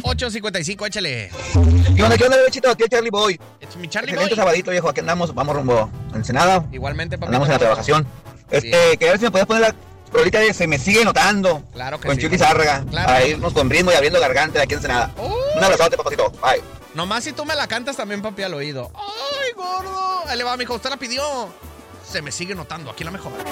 855, échale. ¿Qué onda, bebechito? Aquí es Charlie Boy. Es mi Charlie Excelente Boy. sabadito, viejo. Aquí andamos, vamos rumbo a Ensenada. Igualmente, papá. Andamos en la trabajación. Sí. Quería ver si me podías poner la rolita de Se Me Sigue Notando. Claro que con sí. Chuli Zárraga. Claro. Para irnos con ritmo y abriendo garganta de aquí en Ensenada. Un abrazote, papacito. Bye. Nomás si tú me la cantas también, papi, al oído. ¡Ay, gordo! Ahí le va, mijo. Usted la pidió. Se me sigue notando. Aquí la mejor.